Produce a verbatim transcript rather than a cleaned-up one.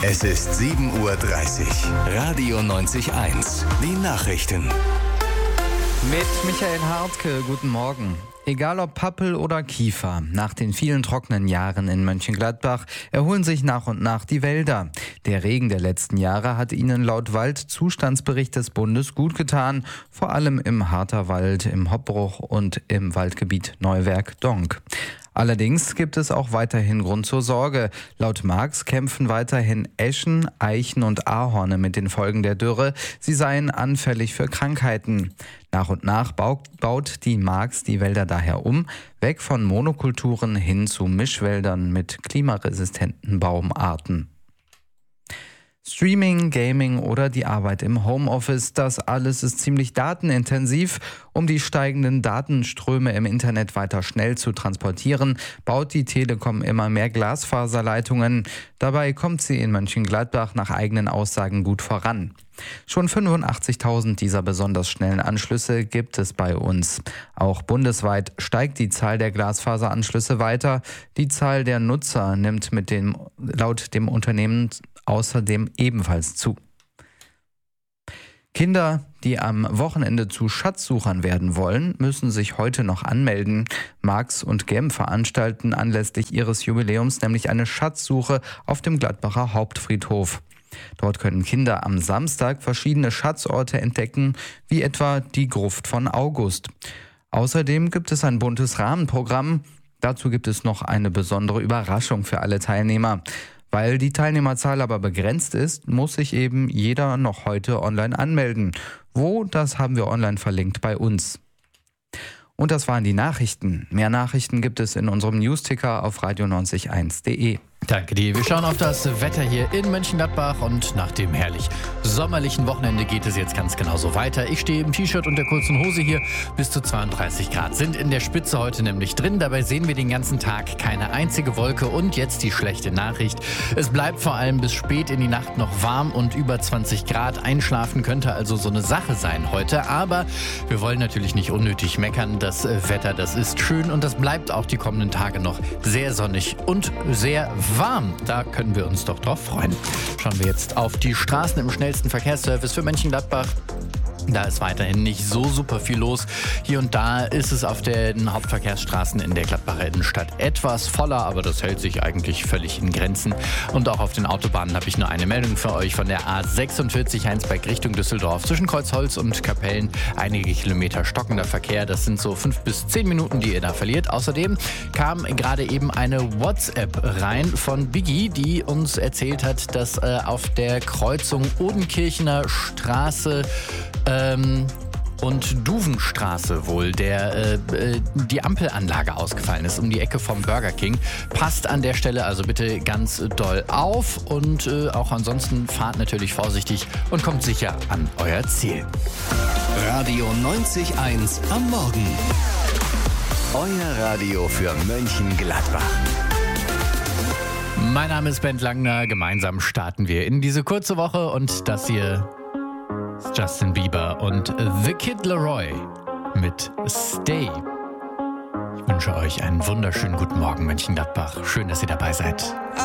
Es ist sieben Uhr dreißig. Radio neunzig eins. Die Nachrichten. Mit Michael Hartke, guten Morgen. Egal ob Pappel oder Kiefer, nach den vielen trockenen Jahren in Mönchengladbach erholen sich nach und nach die Wälder. Der Regen der letzten Jahre hat ihnen laut Waldzustandsbericht des Bundes gut getan, vor allem im Harterwald, im Hoppbruch und im Waldgebiet Neuwerk-Donk. Allerdings gibt es auch weiterhin Grund zur Sorge. Laut Marx kämpfen weiterhin Eschen, Eichen und Ahorne mit den Folgen der Dürre. Sie seien anfällig für Krankheiten. Nach und nach baut die Marx die Wälder daher um, weg von Monokulturen hin zu Mischwäldern mit klimaresistenten Baumarten. Streaming, Gaming oder die Arbeit im Homeoffice, das alles ist ziemlich datenintensiv. Um die steigenden Datenströme im Internet weiter schnell zu transportieren, baut die Telekom immer mehr Glasfaserleitungen. Dabei kommt sie in Mönchengladbach nach eigenen Aussagen gut voran. Schon fünfundachtzigtausend dieser besonders schnellen Anschlüsse gibt es bei uns. Auch bundesweit steigt die Zahl der Glasfaseranschlüsse weiter. Die Zahl der Nutzer nimmt mit dem, laut dem Unternehmen außerdem ebenfalls zu. Kinder, die am Wochenende zu Schatzsuchern werden wollen, müssen sich heute noch anmelden. Marx und Gem veranstalten anlässlich ihres Jubiläums nämlich eine Schatzsuche auf dem Gladbacher Hauptfriedhof. Dort können Kinder am Samstag verschiedene Schatzorte entdecken, wie etwa die Gruft von August. Außerdem gibt es ein buntes Rahmenprogramm. Dazu gibt es noch eine besondere Überraschung für alle Teilnehmer. Weil die Teilnehmerzahl aber begrenzt ist, muss sich eben jeder noch heute online anmelden. Wo, das haben wir online verlinkt bei uns. Und das waren die Nachrichten. Mehr Nachrichten gibt es in unserem Newsticker auf radio neunzig eins punkt de. Danke dir. Wir schauen auf das Wetter hier in Mönchengladbach und nach dem herrlich sommerlichen Wochenende geht es jetzt ganz genauso weiter. Ich stehe im T-Shirt und der kurzen Hose hier. Bis zu zweiunddreißig Grad sind in der Spitze heute nämlich drin. Dabei sehen wir den ganzen Tag keine einzige Wolke. Und jetzt die schlechte Nachricht. Es bleibt vor allem bis spät in die Nacht noch warm und über zwanzig Grad. Einschlafen könnte also so eine Sache sein heute. Aber wir wollen natürlich nicht unnötig meckern. Das Wetter, das ist schön und das bleibt auch die kommenden Tage noch sehr sonnig und sehr warm. Da können wir uns doch drauf freuen. Schauen wir jetzt auf die Straßen im schnellsten Verkehrsservice für Mönchengladbach. Da ist weiterhin nicht so super viel los. Hier und da ist es auf den Hauptverkehrsstraßen in der Gladbacher Innenstadt etwas voller, aber das hält sich eigentlich völlig in Grenzen. Und auch auf den Autobahnen habe ich nur eine Meldung für euch von der A sechsundvierzig Heinsberg Richtung Düsseldorf. Zwischen Kreuzholz und Kapellen einige Kilometer stockender Verkehr. Das sind so fünf bis zehn Minuten, die ihr da verliert. Außerdem kam gerade eben eine WhatsApp rein von Biggie, die uns erzählt hat, dass äh, auf der Kreuzung Odenkirchener Straße Ähm, und Duvenstraße wohl, der äh, äh, die Ampelanlage ausgefallen ist, um die Ecke vom Burger King. Passt an der Stelle also bitte ganz doll auf und äh, auch ansonsten fahrt natürlich vorsichtig und kommt sicher an euer Ziel. Radio neunzig eins am Morgen. Euer Radio für Mönchengladbach. Mein Name ist Bent Langner. Gemeinsam starten wir in diese kurze Woche und das hier Justin Bieber und The Kid Laroi mit Stay. Ich wünsche euch einen wunderschönen guten Morgen, Mönchengladbach. Schön, dass ihr dabei seid.